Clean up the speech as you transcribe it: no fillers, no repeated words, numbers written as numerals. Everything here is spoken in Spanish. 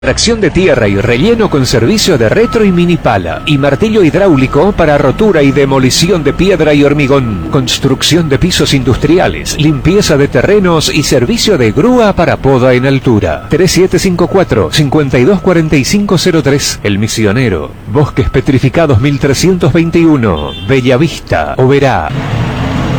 Tracción de tierra y relleno con servicio de retro y mini pala. Y martillo hidráulico para rotura y demolición de piedra y hormigón. Construcción de pisos industriales, limpieza de terrenos y servicio de grúa para poda en altura. 3754-524503. El Misionero. Bosques Petrificados 1321. Bellavista, Oberá.